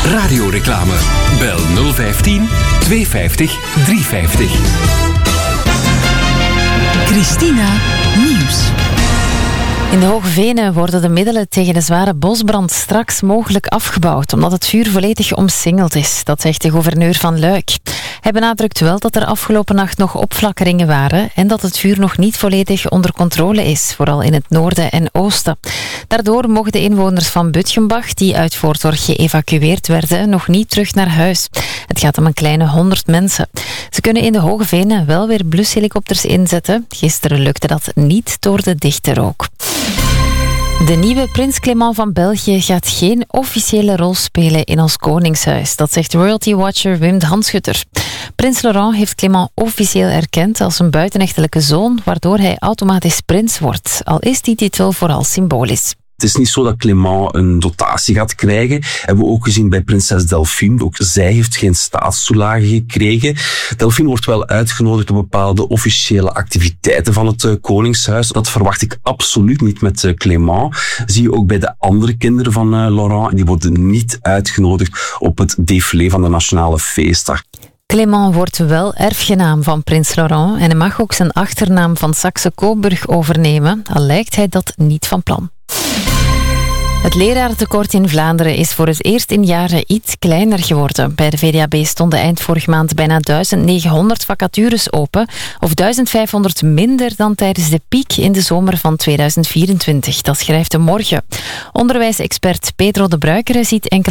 Radioreclame. Bel 015 250 350. Christina Nieuws. In de Hoge Venen worden de middelen tegen de zware bosbrand straks mogelijk afgebouwd, omdat het vuur volledig omsingeld is. Dat zegt de gouverneur van Luik. Hij benadrukt wel dat er afgelopen nacht nog opflakkeringen waren en dat het vuur nog niet volledig onder controle is, vooral in het noorden en oosten. Daardoor mogen de inwoners van Butgenbach, die uit voorzorg geëvacueerd werden, nog niet terug naar huis. Het gaat om een kleine 100 mensen. Ze kunnen in de Hoge Venen wel weer blushelikopters inzetten. Gisteren lukte dat niet door de dichte rook. De nieuwe prins Clément van België gaat geen officiële rol spelen in ons koningshuis. Dat zegt royalty watcher Wim de Hanschutter. Prins Laurent heeft Clément officieel erkend als een buitenechtelijke zoon, waardoor hij automatisch prins wordt, al is die titel vooral symbolisch. Het is niet zo dat Clément een dotatie gaat krijgen. Hebben we ook gezien bij prinses Delphine. Ook zij heeft geen staatstoelage gekregen. Delphine wordt wel uitgenodigd op bepaalde officiële activiteiten van het Koningshuis. Dat verwacht ik absoluut niet met Clément. Zie je ook bij de andere kinderen van Laurent. Die worden niet uitgenodigd op het défilé van de Nationale Feestdag. Clément wordt wel erfgenaam van prins Laurent en hij mag ook zijn achternaam van Saxe-Coburg overnemen, al lijkt hij dat niet van plan. Het lerarentekort in Vlaanderen is voor het eerst in jaren iets kleiner geworden. Bij de VDAB stonden eind vorige maand bijna 1900 vacatures open, of 1500 minder dan tijdens de piek in de zomer van 2024. Dat schrijft de Morgen. Onderwijsexpert Pedro de Bruikere ziet enkele